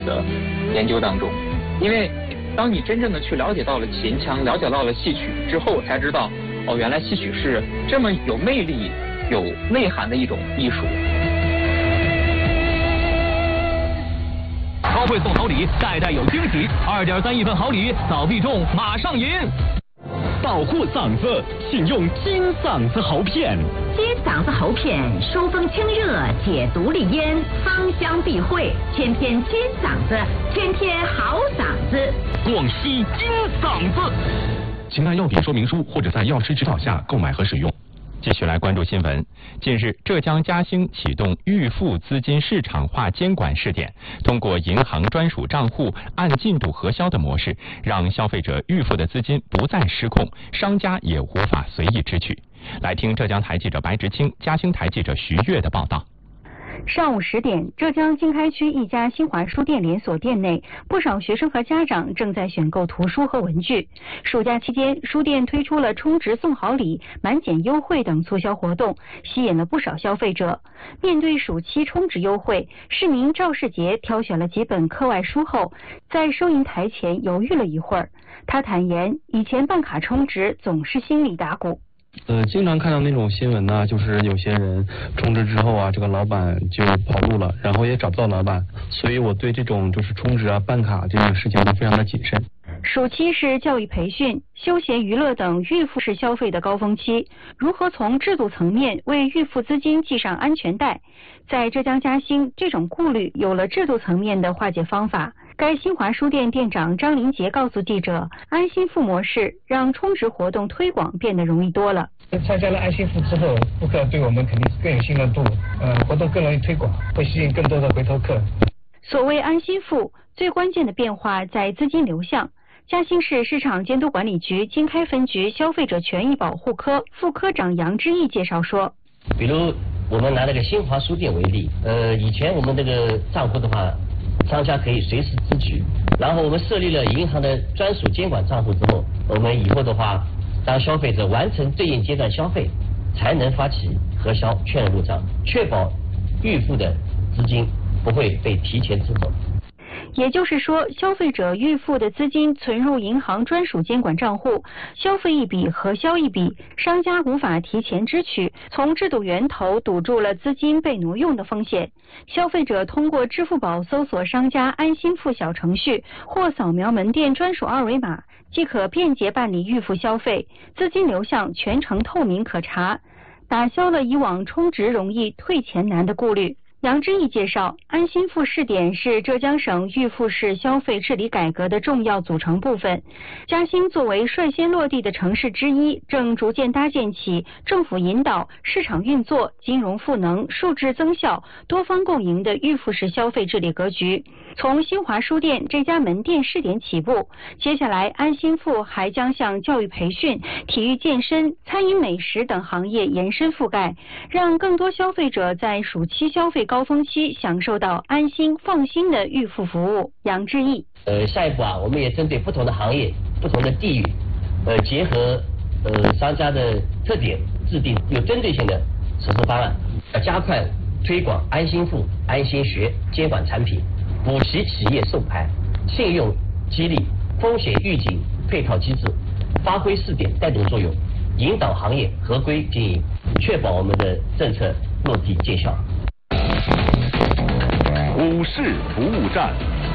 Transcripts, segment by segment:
的研究当中，因为当你真正的去了解到了秦腔，了解到了戏曲之后，才知道哦，原来戏曲是这么有魅力、有内涵的一种艺术。 高会送好礼，代代有惊喜，2.3亿份好礼，早必中，马上赢！ 保护嗓子，请用金嗓子喉片。 金嗓子喉片，疏风清热，解毒利咽，芳香避秽，天天金嗓子，天天好嗓子。 广西金嗓子。请看药品说明书或者在药师指导下购买和使用。 继续来关注新闻。近日，浙江嘉兴启动预付资金市场化监管试点，通过银行专属账户按进度核销的模式，让消费者预付的资金不再失控，商家也无法随意支取。来听浙江台记者白直清、嘉兴台记者徐悦的报道。 上午10点，浙江经开区一家新华书店连锁店内，不少学生和家长正在选购图书和文具。暑假期间，书店推出了充值送好礼、满减优惠等促销活动，吸引了不少消费者。面对暑期充值优惠，市民赵世杰挑选了几本课外书后，在收银台前犹豫了一会儿。他坦言，以前办卡充值总是心里打鼓。 经常看到那种新闻呢，就是有些人充值之后啊，这个老板就跑路了，然后也找不到老板，所以我对这种就是充值啊、办卡这种事情都非常的谨慎。 暑期是教育培训、休闲娱乐等预付式消费的高峰期，如何从制度层面为预付资金系上安全带？在浙江嘉兴，这种顾虑有了制度层面的化解方法。该新华书店店长张林杰告诉记者，安心付模式让充值活动推广变得容易多了。 参加了安心付之后，顾客对我们肯定是更有信任度，活动更容易推广，会吸引更多的回头客。 所谓安心付，最关键的变化在资金流向。嘉兴市市场监督管理局经开分局消费者权益保护科副科长杨之义介绍说， 比如我们拿那个新华书店为例，以前我们这个账户的话，商家可以随时支取，然后我们设立了银行的专属监管账户之后，我们以后的话，当消费者完成对应阶段消费，才能发起核销确认入账，确保预付的资金不会被提前支走。 也就是说，消费者预付的资金存入银行专属监管账户，消费一笔核销一笔，商家无法提前支取，从制度源头堵住了资金被挪用的风险。消费者通过支付宝搜索商家安心付小程序或扫描门店专属二维码，即可便捷办理预付消费，资金流向全程透明可查，打消了以往充值容易退钱难的顾虑。杨之义介绍，安心付试点是浙江省预付式消费治理改革的重要组成部分。嘉兴作为率先落地的城市之一，正逐渐搭建起政府引导、市场运作、金融赋能、数质增效、多方共赢的预付式消费治理格局。从新华书店这家门店试点起步，接下来安心付还将向教育培训、体育健身、餐饮美食等行业延伸覆盖，让更多消费者在暑期消费高峰期享受到安心放心的预付服务。杨志毅， 下一步啊，我们也针对不同的行业、不同的地域，结合商家的特点，制定有针对性的实施方案，加快推广安心付、安心学监管产品，补齐企业授牌、信用激励、风险预警配套机制，发挥试点带动作用，引导行业合规经营，确保我们的政策落地见效。 股市服务站。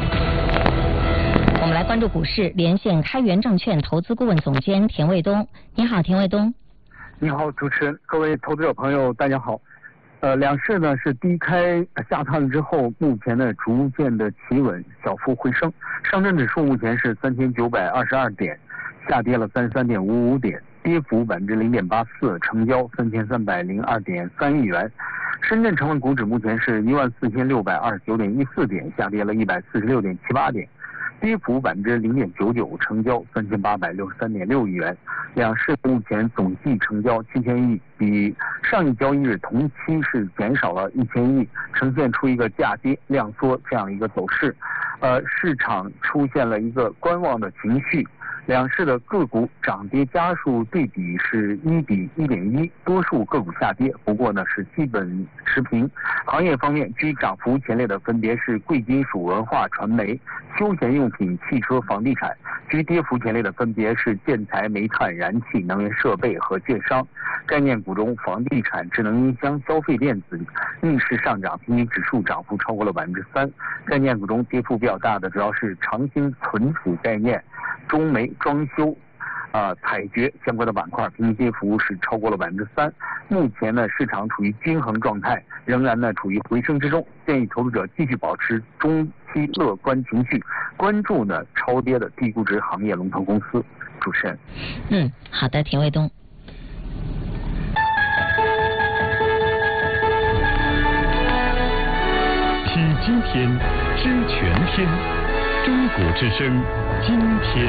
我们来关注股市，连线开元证券投资顾问总监田卫东。你好，田卫东。 你好，主持人，各位投资者朋友，大家好。两市呢是低开下探之后，目前呢逐渐的企稳，小幅回升。上证指数目前是3922点，下跌了33.55点，跌幅0.84%，成交3302.3亿元。深圳成分股指目前是14629.14点，下跌了146.78点，跌幅0.99%，成交3863.6亿元。两市目前总计成交7000亿，比上一交易日同期是减少了1000亿，呈现出一个价跌量缩这样一个走势。市场出现了一个观望的情绪， 两市的个股涨跌家数对比是1比1.1，多数个股下跌，不过呢是基本持平。行业方面，居涨幅前列的分别是贵金属、文化传媒、休闲用品、汽车、房地产；居跌幅前列的分别是建材、煤炭、燃气、能源设备和券商。概念股中，房地产、智能音箱、消费电子逆势上涨，平均指数涨幅超过了3%。概念股中跌幅比较大的主要是长兴存储概念、中煤装修、采掘相关的板块，平均跌幅是超过了3%。目前呢，市场处于均衡状态，仍然呢处于回升之中。建议投资者继续保持中期乐观情绪，关注呢超跌的低估值行业龙头公司。主持人。 好的，田卫东。 听今天，知全天，中国之声，今天。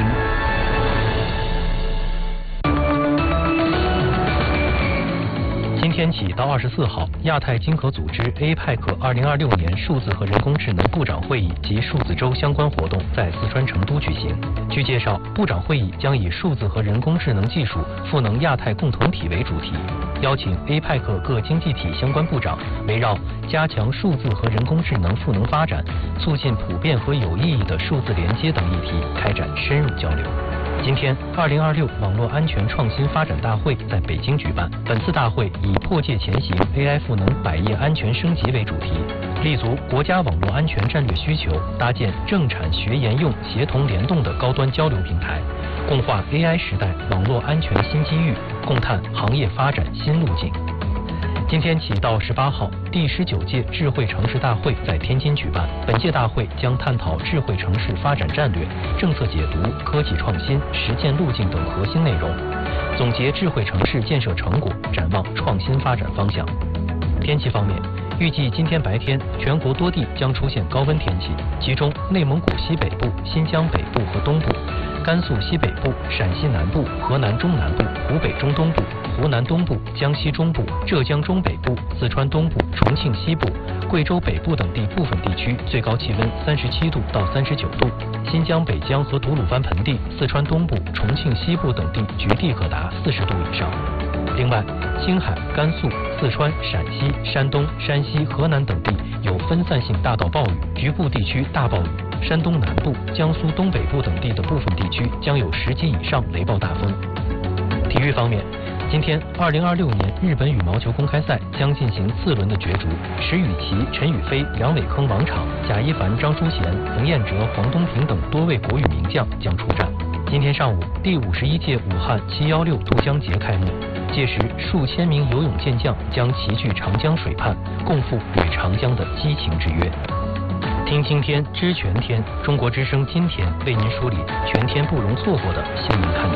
今天起到24号，亚太经合组织 APEC 2026年数字和人工智能部长会议及数字周相关活动在四川成都举行。据介绍，部长会议将以数字和人工智能技术赋能亚太共同体为主题，邀请 APEC 各经济体相关部长围绕加强数字和人工智能赋能发展、促进普遍和有意义的数字连接等议题开展深入交流。今天，2026网络安全创新发展大会在北京举办。本次大会以破界前行 AI 赋能百业安全升级为主题，立足国家网络安全战略需求，搭建政产学研用协同联动的高端交流平台，共话 AI 时代网络安全新机遇，共探行业发展新路径。今天起到18号，第19届智慧城市大会在天津举办。本届大会将探讨智慧城市发展战略、政策解读、科技创新、实践路径等核心内容，总结智慧城市建设成果，展望创新发展方向。天气方面，预计今天白天全国多地将出现高温天气，其中内蒙古西北部、新疆北部和东部、甘肃西北部、陕西南部、河南中南部、湖北中东部、湖南东部、江西中部、浙江中北部、四川东部、重庆西部、贵州北部等地部分地区最高气温37度到39度，新疆北疆和吐鲁番盆地、四川东部、重庆西部等地局地可达40度以上。另外，青海、甘肃、四川、陕西、山东、山西、河南等地有分散性大到暴雨，局部地区大暴雨。山东南部、江苏东北部等地的部分地区将有10级以上雷暴大风。体育方面，今天2026年日本羽毛球公开赛将进行4轮的角逐，石宇奇、陈雨菲、梁伟铿王昶、贾一凡、张淑贤、冯彦哲、黄东萍等多位国羽名将将出战。今天上午，第51届武汉716渡江节开幕，届时数千名游泳健将将齐聚长江水畔，共赴与长江的激情之约。听今天，知全天，中国之声今天为您梳理全天不容错过的新闻看点。